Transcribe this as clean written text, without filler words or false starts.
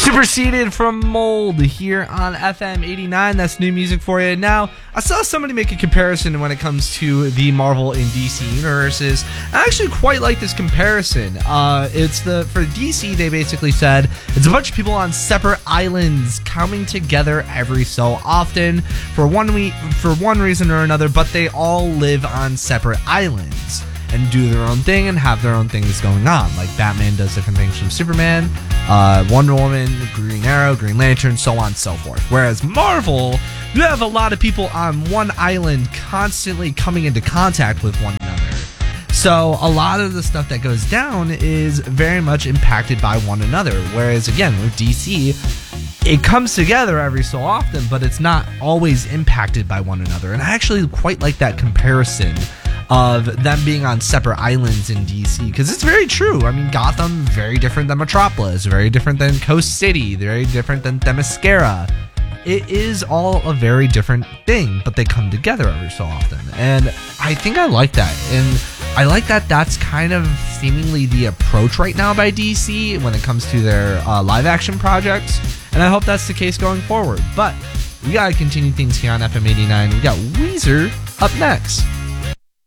Superseded from Mold here on FM 89. That's new music for you. Now, I saw somebody make a comparison when it comes to the Marvel and DC universes. I actually quite like this comparison. For DC, they basically said it's a bunch of people on separate islands coming together every so often for one reason or another, but they all live on separate islands and do their own thing and have their own things going on. Like Batman does different things from Superman, Wonder Woman, Green Arrow, Green Lantern, so on and so forth. Whereas Marvel, you have a lot of people on one island constantly coming into contact with one another. So a lot of the stuff that goes down is very much impacted by one another. Whereas again, with DC, it comes together every so often, but it's not always impacted by one another. And I actually quite like that comparison of them being on separate islands in DC, because it's very true. I mean, Gotham, very different than Metropolis, very different than Coast City, very different than Themyscira. It is all a very different thing, but they come together every so often. And I think I like that. And I like that that's kind of seemingly the approach right now by DC when it comes to their live action projects. And I hope that's the case going forward. But we got to continue things here on FM 89. We got Weezer up next.